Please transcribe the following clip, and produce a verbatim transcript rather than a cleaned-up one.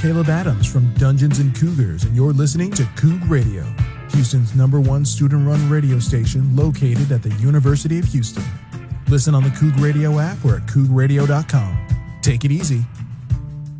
Caleb Adams from Dungeons and Cougars, and you're listening to Coug Radio, Houston's number one student-run radio station located at the University of Houston. Listen on the Coug Radio app or at coug radio dot com. Take it easy